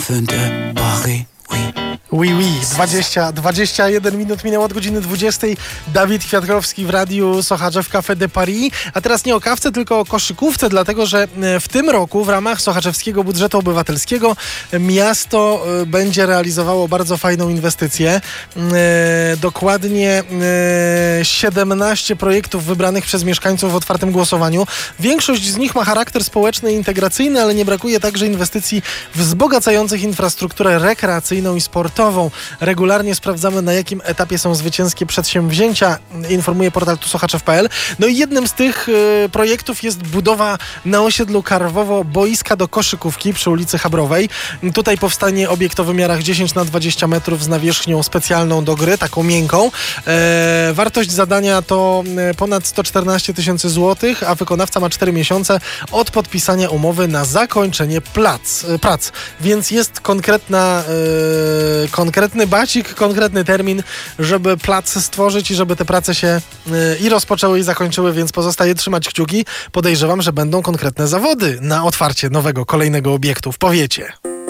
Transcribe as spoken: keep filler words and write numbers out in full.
de Paris, oui. Oui, oui, dwadzieścia, dwadzieścia jeden minut minęło od godziny dwudziestej. Dawid Kwiatkowski w Radiu Sochaczew Café de Paris. A teraz nie o kawce, tylko o koszykówce, dlatego że w tym roku w ramach sochaczewskiego budżetu obywatelskiego miasto będzie realizowało bardzo fajną inwestycję. Dokładnie siedemnaście projektów wybranych przez mieszkańców w otwartym głosowaniu. Większość z nich ma charakter społeczny i integracyjny, ale nie brakuje także inwestycji wzbogacających infrastrukturę rekreacyjną i sportową. Regularnie sprawdzamy, na jakim etapie są zwycięskie przedsięwzięcia, informuje portal tusochaczew kropka p l. No i jednym z tych y, projektów jest budowa na osiedlu Karwowo boiska do koszykówki przy ulicy Habrowej. Tutaj powstanie obiekt o wymiarach dziesięć na dwadzieścia metrów z nawierzchnią specjalną do gry, taką miękką. E, wartość zadania to ponad sto czternaście tysięcy złotych, a wykonawca ma cztery miesiące od podpisania umowy na zakończenie plac, prac. Więc jest konkretna e, konkretny bacik, konkretny termin, żeby plac stworzyć i żeby te prace się yy, i rozpoczęły i zakończyły, więc pozostaje trzymać kciuki. Podejrzewam, że będą konkretne zawody na otwarcie nowego, kolejnego obiektu w powiecie.